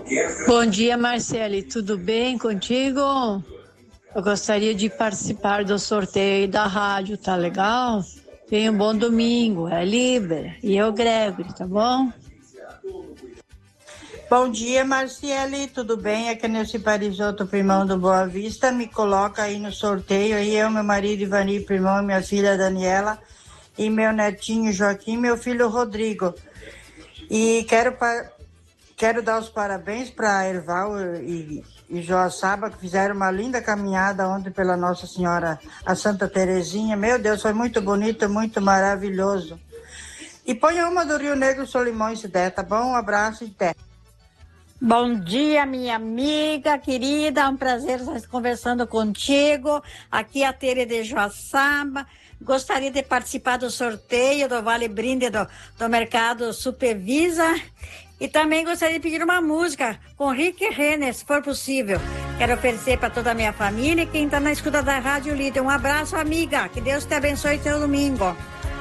Bom dia, Marcele. Tudo bem contigo? Eu gostaria de participar do sorteio da rádio, tá legal? Tenha um bom domingo, é Liber e eu, Gregory, tá bom? Bom dia, Marciele, tudo bem? Aqui é Nesse Parisotto, primão do Boa Vista. Me coloca aí no sorteio, aí eu, meu marido Ivani, primão, minha filha Daniela e meu netinho Joaquim, meu filho Rodrigo. E quero dar os parabéns para Erval e Joaçaba, que fizeram uma linda caminhada ontem pela Nossa Senhora, a Santa Terezinha. Meu Deus, foi muito bonito, muito maravilhoso. E ponha uma do Rio Negro, Solimões, se der, tá bom? Um abraço e até. Bom dia, minha amiga querida, é um prazer estar conversando contigo. Aqui é a Tere de Joaçaba. Gostaria de participar do sorteio do Vale Brinde do Mercado Supervisa. E também gostaria de pedir uma música com Rick Renner, se for possível. Quero oferecer para toda a minha família e quem está na escuta da Rádio Líder. Um abraço, amiga. Que Deus te abençoe seu domingo.